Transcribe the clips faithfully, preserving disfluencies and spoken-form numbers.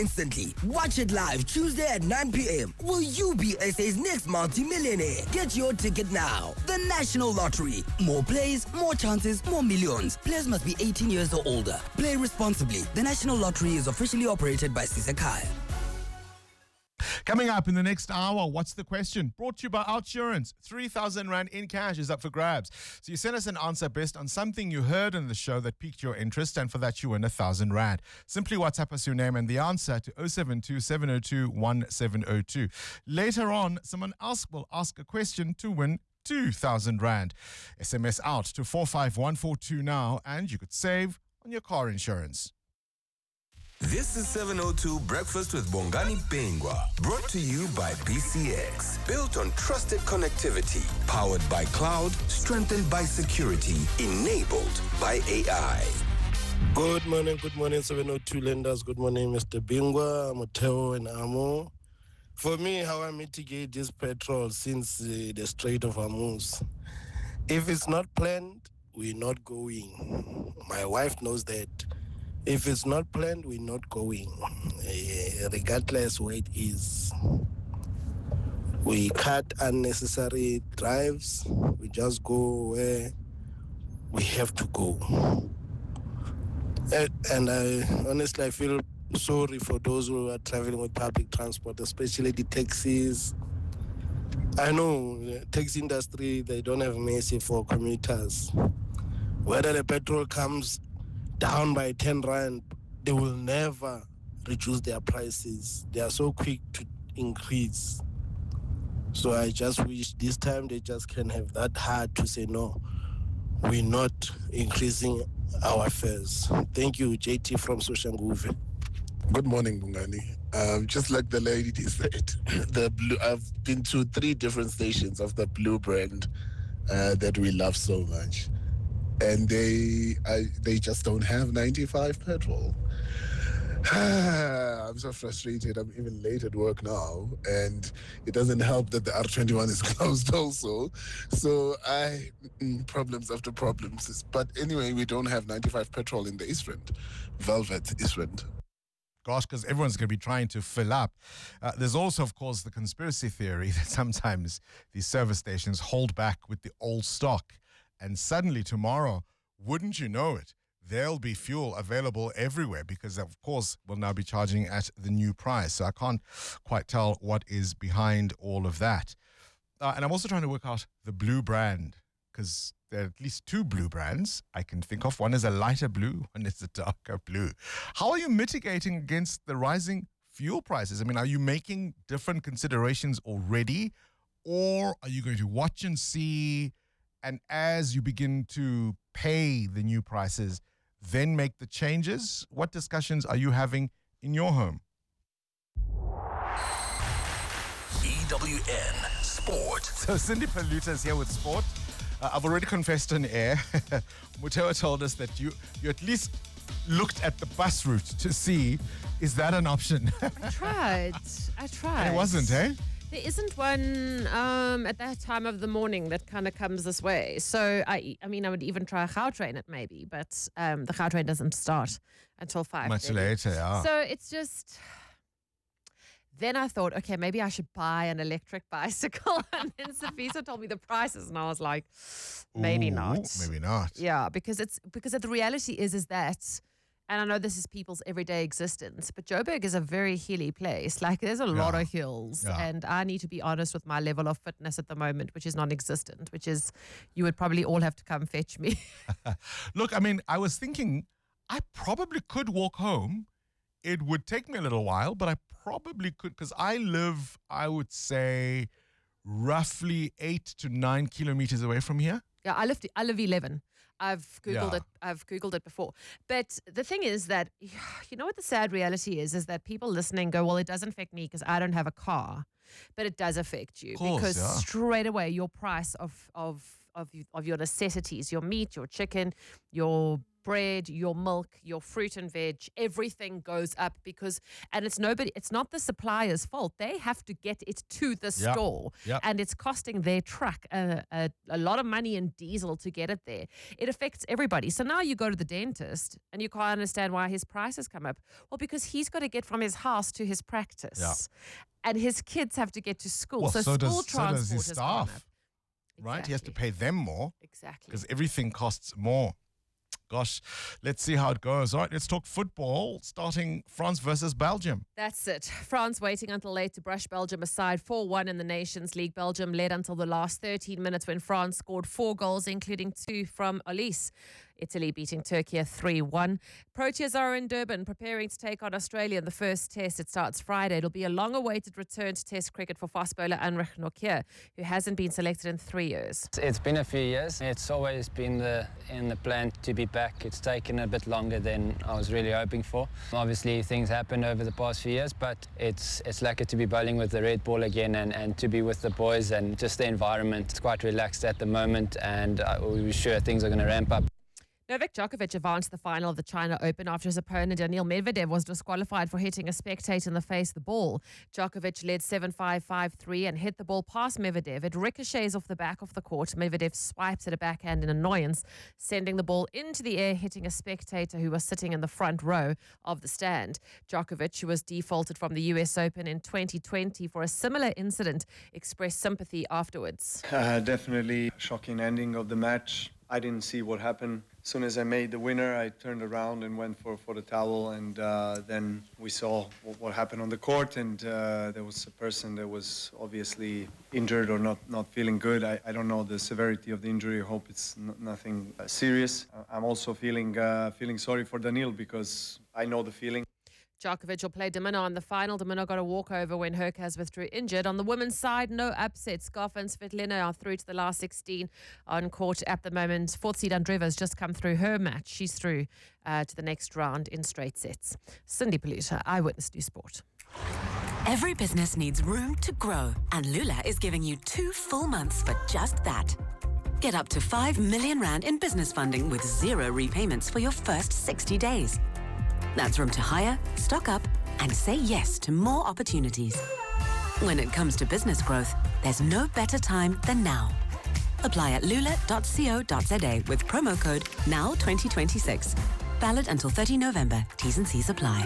Instantly. Watch it live Tuesday at nine p.m. Will you be S A's next multi-millionaire? Get your ticket now. The National Lottery. More plays, more chances, more millions. Players must be eighteen years or older. Play responsibly. The National Lottery is officially operated by Sisekaya. Coming up in the next hour, what's the question? Brought to you by Outsurance. three thousand Rand in cash is up for grabs. So you send us an answer based on something you heard in the show that piqued your interest, and for that you win one thousand Rand. Simply WhatsApp us your name and the answer to zero seven two, seven zero two, one seven zero two. Later on, someone else will ask a question to win two thousand Rand. S M S out to four five one four two now, and you could save on your car insurance. This is seven oh two Breakfast with Bongani Bengwa, brought to you by B C X. Built on trusted connectivity, powered by cloud, strengthened by security, enabled by A I. Good morning, good morning, seven oh two lenders. Good morning, Mister Bengwa, Mateo, and Amo. For me, how I mitigate this petrol since uh, the Strait of Hormuz. If it's not planned, we're not going. My wife knows that. If it's not planned, we're not going, uh, regardless where it is. We cut unnecessary drives. We just go where we have to go. And, and I honestly, I feel sorry for those who are traveling with public transport, especially the taxis. I know the taxi industry, they don't have mercy for commuters. Whether the petrol comes down by ten rand, they will never reduce their prices. They are so quick to increase. So I just wish this time they just can have that heart to say, no, we're not increasing our fares. Thank you, J T from Soshanguve. Good morning, Bongani. Um, just like the lady said, the blue, I've been to three different stations of the blue brand uh, that we love so much. And they I, they just don't have ninety-five petrol. I'm so frustrated. I'm even late at work now. And it doesn't help that the R twenty-one is closed also. So I, problems after problems. But anyway, we don't have ninety-five petrol in the East Rand. Velvet East Rand. Gosh, because everyone's going to be trying to fill up. Uh, there's also, of course, the conspiracy theory that sometimes these service stations hold back with the old stock. And suddenly tomorrow, wouldn't you know it, there'll be fuel available everywhere because, of course, we'll now be charging at the new price. So I can't quite tell what is behind all of that. Uh, and I'm also trying to work out the blue brand because there are at least two blue brands I can think of. One is a lighter blue, one is a darker blue. How are you mitigating against the rising fuel prices? I mean, are you making different considerations already, or are you going to watch and see, and as you begin to pay the new prices, then make the changes? What discussions are you having in your home? E W N Sport. So Cindy Paluta is here with sport. Uh, I've already confessed on air. Muteo told us that you, you at least looked at the bus route to see, is that an option? I tried. I tried. And it wasn't, eh? There isn't one um, at that time of the morning that kind of comes this way. So, I I mean, I would even try a Gautrain it maybe, but um, the Gautrain doesn't start until five. Much later, yeah. So, it's just... Then I thought, okay, maybe I should buy an electric bicycle. And then Safisa told me the prices, and I was like, maybe Ooh, not. Maybe not. Yeah, because it's because the reality is is that, and I know this is people's everyday existence, but Joburg is a very hilly place. Like, there's a lot Yeah. of hills, Yeah. and I need to be honest with my level of fitness at the moment, which is non-existent, which is, you would probably all have to come fetch me. Look, I mean, I was thinking I probably could walk home. It would take me a little while, but I probably could, because I live, I would say, roughly eight to nine kilometers away from here. Yeah, I live I live eleven. I've googled Yeah. it. I've googled it before. But the thing is that, you know what the sad reality is, is that people listening go, well, it doesn't affect me because I don't have a car, but it does affect you, Of course, because yeah. straight away your price of of of of your necessities, your meat, your chicken, your bread, your milk, your fruit and veg, everything goes up because, and it's nobody, it's not the supplier's fault. They have to get it to the Yep. store, Yep. and it's costing their truck a, a, a lot of money in diesel to get it there. It affects everybody. So now you go to the dentist and you can't understand why his prices come up. Well, because he's got to get from his house to his practice, Yeah. and his kids have to get to school. Well, so, so does- school so does transport his has gone staff, up. right? He has to Exactly. pay them more Exactly. because everything costs more. Gosh, let's see how it goes. All right, let's talk football, starting France versus Belgium. That's it. France waiting until late to brush Belgium aside. four one in the Nations League. Belgium led until the last thirteen minutes when France scored four goals, including two from Olise. Italy beating Turkey three one. Proteas are in Durban preparing to take on Australia in the first test. It starts Friday. It'll be a long-awaited return to test cricket for fast bowler Anrich Nokia, who hasn't been selected in three years. It's been a few years. It's always been the, in the plan to be back. It's taken a bit longer than I was really hoping for. Obviously, things happened over the past few years, but it's it's lucky to be bowling with the red ball again and, and to be with the boys and just the environment. It's quite relaxed at the moment, and uh, we're sure things are going to ramp up. Novak Djokovic advanced to the final of the China Open after his opponent Daniil Medvedev was disqualified for hitting a spectator in the face of the ball. Djokovic led seven five, five three and hit the ball past Medvedev. It ricochets off the back of the court. Medvedev swipes at a backhand in annoyance, sending the ball into the air, hitting a spectator who was sitting in the front row of the stand. Djokovic, who was defaulted from the U S Open in twenty twenty for a similar incident, expressed sympathy afterwards. Uh, definitely shocking ending of the match. I didn't see what happened. As soon as I made the winner, I turned around and went for, for the towel, and uh, then we saw what, what happened on the court, and uh, there was a person that was obviously injured or not, not feeling good. I, I don't know the severity of the injury. I hope it's n- nothing uh, serious. I'm also feeling uh, feeling sorry for Daniil because I know the feeling. Djokovic will play Domino in the final. Domino got a walkover when Hurkacz withdrew injured. On the women's side, no upsets. Goff and Svetlana are through to the last sixteen on court at the moment. Fourth seed Andreeva has just come through her match. She's through uh, to the next round in straight sets. Cindy Polluter, Eyewitness News Sport. Every business needs room to grow, and Lula is giving you two full months for just that. Get up to five million rand in business funding with zero repayments for your first sixty days. That's room to hire, stock up, and say yes to more opportunities. When it comes to business growth, there's no better time than now. Apply at lula dot co dot za with promo code now twenty twenty-six. Valid until thirtieth of November. T's and C's apply.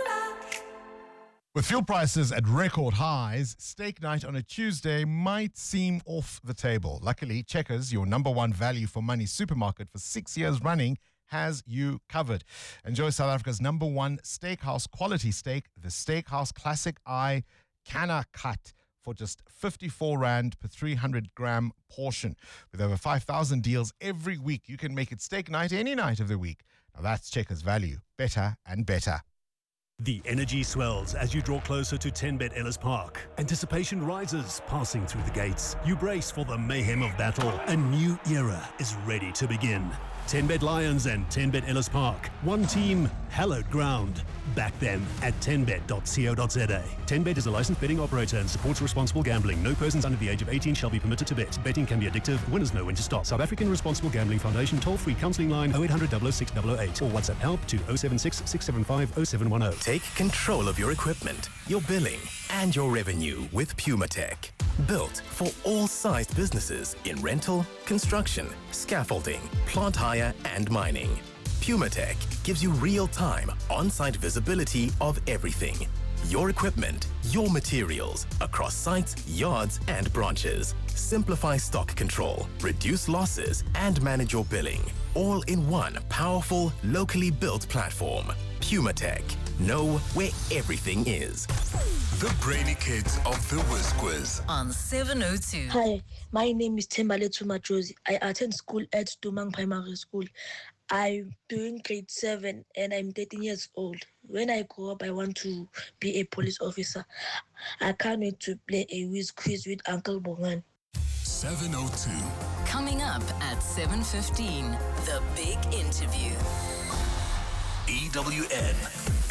With fuel prices at record highs, steak night on a Tuesday might seem off the table. Luckily, Checkers, your number one value for money supermarket for six years running, has you covered. Enjoy South Africa's number one steakhouse quality steak, the Steakhouse Classic Eye Canna Cut, for just fifty-four rand per three hundred gram portion. With over five thousand deals every week, you can make it steak night any night of the week. Now that's Checkers value. Better and better. The energy swells as you draw closer to ten bet Ellis Park. Anticipation rises, passing through the gates. You brace for the mayhem of battle. A new era is ready to begin. ten bet Lions and ten bet Ellis Park. One team, hallowed ground. Back them at ten bet dot co dot za. ten bet is a licensed betting operator and supports responsible gambling. No persons under the age of eighteen shall be permitted to bet. Betting can be addictive. Winners know when to stop. South African Responsible Gambling Foundation toll-free counselling line oh eight hundred, double oh six, double oh eight or WhatsApp help to oh seven six, six seven five, oh seven one oh. Take control of your equipment, your billing, and your revenue with PumaTech. Built for all sized businesses in rental, construction, scaffolding, plant hire, and mining. PumaTech gives you real-time, on-site visibility of everything. Your equipment, your materials, across sites, yards, and branches. Simplify stock control, reduce losses, and manage your billing. All in one powerful, locally built platform. PumaTech. Know where everything is. The Brainy Kids of the Whiz Quiz. On seven oh two. Hi, my name is Tembale Tumajosi. I attend school at Dumang Primary School. I'm doing grade seven and I'm thirteen years old. When I grow up, I want to be a police officer. I can't wait to play a whiz quiz with Uncle Bongan. seven oh two. Coming up at seven fifteen, the big interview. E W N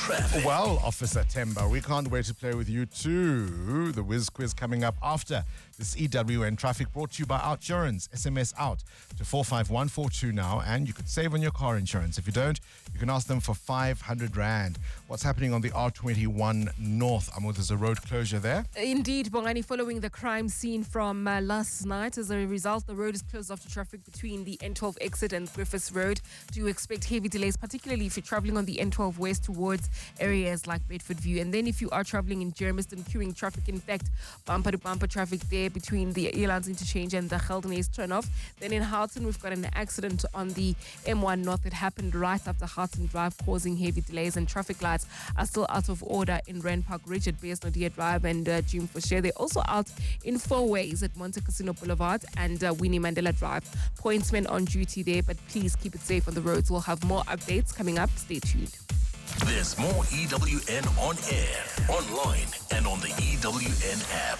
traffic. Well, Officer Temba, we can't wait to play with you too. The Whiz Quiz coming up after this E W N traffic, brought to you by Outsurance. S M S out to four five one four two now, and you could save on your car insurance. If you don't, you can ask them for five hundred rand. What's happening on the R twenty-one North? Amo, there's a road closure there. Indeed, Bongani, following the crime scene from uh, last night. As a result, the road is closed off to traffic between the N twelve exit and Griffiths Road. Do expect heavy delays, particularly if you're traveling on the N twelve west towards areas like Bedford View. And then if you are traveling in Germiston, queuing traffic, in fact, bumper to bumper traffic there between the Elands interchange and the Geldenhuys turnoff. Then in Houghton, we've got an accident on the M one North that happened right after Houghton Drive, causing heavy delays, and traffic lights are still out of order in Rand Park Ridge at Bears Nadia Drive and uh, June Fouché. They're also out in four ways at Monte Casino Boulevard and uh, Winnie Mandela Drive. Pointsmen on duty there, but please keep it safe on the roads. We'll have more updates coming up. Stay tuned. There's more E W N on air, online, and on the E W N app.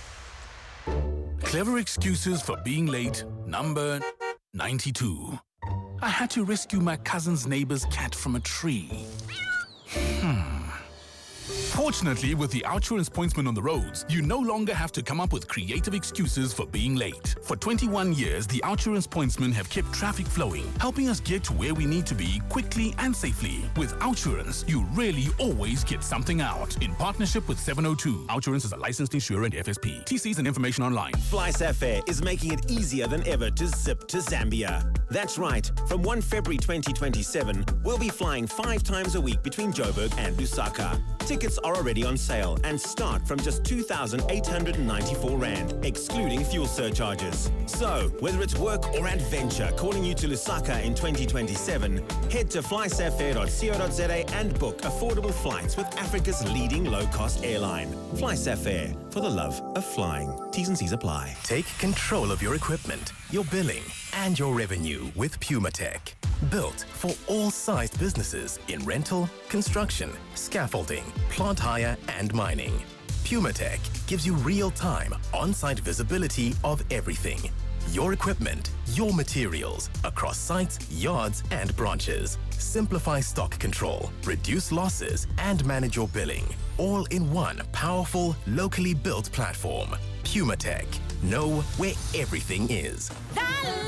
Clever excuses for being late, number ninety-two. I had to rescue my cousin's neighbor's cat from a tree. Hmm. Fortunately, with the Outsurance Pointsman on the roads, you no longer have to come up with creative excuses for being late. For twenty-one years, the Outsurance Pointsmen have kept traffic flowing, helping us get to where we need to be quickly and safely. With Outsurance, you really always get something out. In partnership with seven oh two, Outsurance is a licensed insurer and F S P. T Cs and information online. FlySafair is making it easier than ever to zip to Zambia. That's right. From the first of February twenty twenty-seven, we'll be flying five times a week between Joburg and Lusaka. Tickets are already on sale and start from just two thousand eight hundred ninety-four rand, excluding fuel surcharges. So, whether it's work or adventure calling you to Lusaka in twenty twenty-seven, head to flysafair dot co dot za and book affordable flights with Africa's leading low-cost airline. FlySafair, for the love of flying. T's and C's apply. Take control of your equipment, your billing, and your revenue with PumaTech. Built for all sized businesses in rental, construction, scaffolding, plant hire, and mining. PumaTech gives you real-time, on-site visibility of everything. Your equipment, your materials, across sites, yards, and branches. Simplify stock control, reduce losses, and manage your billing. All in one powerful, locally built platform. PumaTech. Know where everything is.